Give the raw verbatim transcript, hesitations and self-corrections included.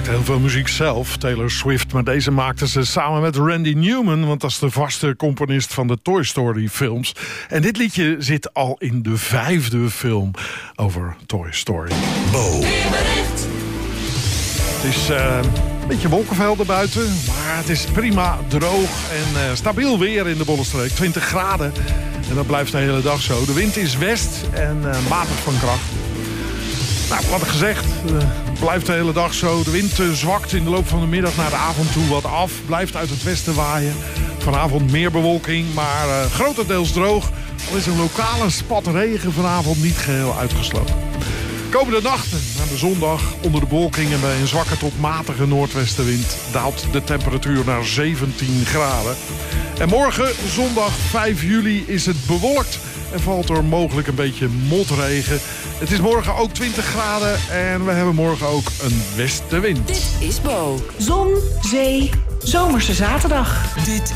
maakte heel veel muziek zelf, Taylor Swift. Maar deze maakte ze samen met Randy Newman, want dat is de vaste componist van de Toy Story films. En dit liedje zit al in de vijfde film over Toy Story. Bo. Het is uh, een beetje wolkenvelden buiten, maar het is prima droog en uh, stabiel weer in de Bollenstreek. twintig graden en dat blijft de hele dag zo. De wind is west en uh, matig van kracht. Nou, wat ik gezegd, uh, blijft de hele dag zo. De wind uh, zwakt in de loop van de middag naar de avond toe wat af. Blijft uit het westen waaien. Vanavond meer bewolking, maar uh, grotendeels droog. Al is een lokale spat regen vanavond niet geheel uitgesloten. Komende nachten, naar de zondag, onder de bewolking en bij een zwakke tot matige noordwestenwind daalt de temperatuur naar zeventien graden. En morgen, zondag vijf juli, is het bewolkt en valt er mogelijk een beetje motregen. Het is morgen ook twintig graden en we hebben morgen ook een westenwind. Dit is Bo. Zon, zee, zomerse zaterdag. Dit